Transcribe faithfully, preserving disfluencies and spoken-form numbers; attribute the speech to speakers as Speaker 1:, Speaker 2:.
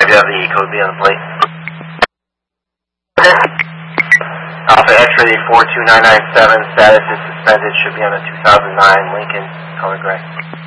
Speaker 1: do have the code B on the plate. Alpha X-ray four two nine nine seven, status is suspended, should be on a two thousand nine Lincoln, color gray.